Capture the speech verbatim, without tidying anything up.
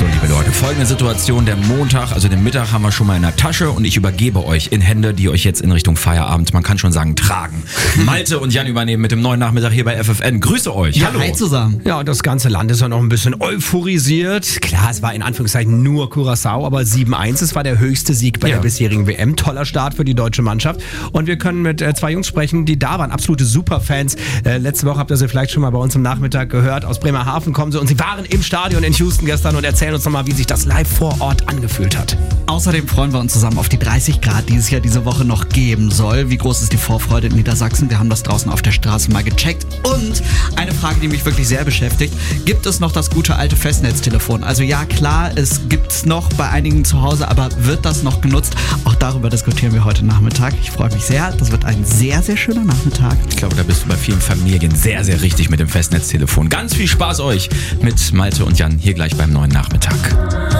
So, liebe Leute, folgende Situation, der Montag, also den Mittag haben wir schon mal in der Tasche und ich übergebe euch in Hände, die euch jetzt in Richtung Feierabend, man kann schon sagen, tragen. Malte und Jan übernehmen mit dem neuen Nachmittag hier bei F F N. Grüße euch. Ja, hallo. Hi zusammen. Ja, und das ganze Land ist ja noch ein bisschen euphorisiert. Klar, es war in Anführungszeichen nur Curaçao, aber sieben eins, es war der höchste Sieg bei ja. der bisherigen W M. Toller Start für die deutsche Mannschaft. Und wir können mit äh, zwei Jungs sprechen, die da waren, absolute Superfans. Äh, letzte Woche habt ihr sie vielleicht schon mal bei uns im Nachmittag gehört. Aus Bremerhaven kommen sie und sie waren im Stadion in Houston gestern und erzählen uns nochmal, wie sich das live vor Ort angefühlt hat. Außerdem freuen wir uns zusammen auf die dreißig Grad, die es ja diese Woche noch geben soll. Wie groß ist die Vorfreude in Niedersachsen? Wir haben das draußen auf der Straße mal gecheckt. Und eine Frage, die mich wirklich sehr beschäftigt. Gibt es noch das gute alte Festnetztelefon? Also ja, klar, es gibt es noch bei einigen zu Hause, aber wird das noch genutzt? Auch darüber diskutieren wir heute Nachmittag. Ich freue mich sehr. Das wird ein sehr, sehr schöner Nachmittag. Ich glaube, da bist du bei vielen Familien sehr, sehr richtig mit dem Festnetztelefon. Ganz viel Spaß euch mit Malte und Jan hier gleich beim neuen Nachmittag.